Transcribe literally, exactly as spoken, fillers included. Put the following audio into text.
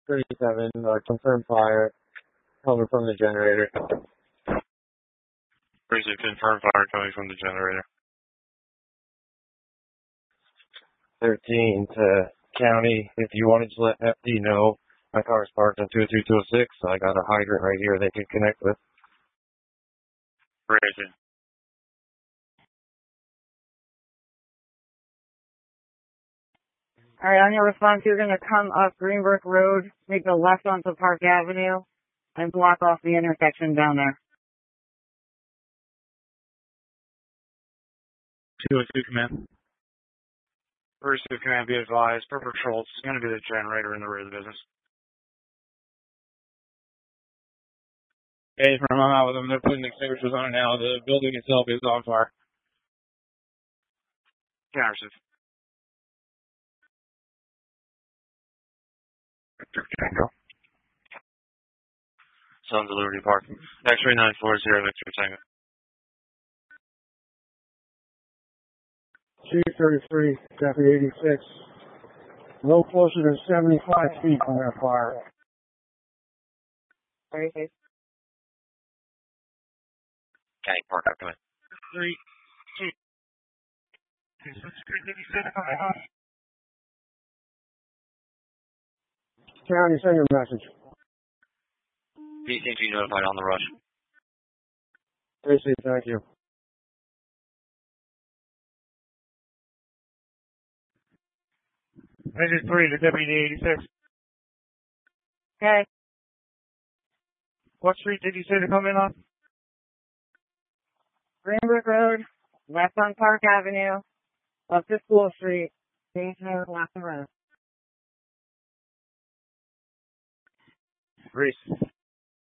thirty-seven, uh, confirmed fire coming from the generator. Where's it confirmed fire coming from the generator? thirteen to county. If you wanted to let F D know, my car's parked on two oh three, two oh six. I got a hydrant right here they can connect with. Where is it? Alright, on your response, you're going to come up Greenbrook Road, make a left onto Park Avenue, and block off the intersection down there. two oh two command. First two command, be advised, per patrol, it's going to be the generator in the rear of the business. Hey, from I'm out with them, they're putting extinguishers on it now. The building itself is on fire. Can receive. Tango. Sons of Liberty Park. X-ray nine four zero, Victor Tango. C thirty-three, Deputy eighty-six. A little closer than seventy-five feet from that fire. thirty-six. Okay, park up, come in. Three, two. County, send your message. P C G notified on the rush. Tracy, thank you. Engine three to Deputy eighty-six. Okay. What street did you say to come in on? Greenbrook Road, left on Park Avenue, up to School Street, James Road, left the road. Reese.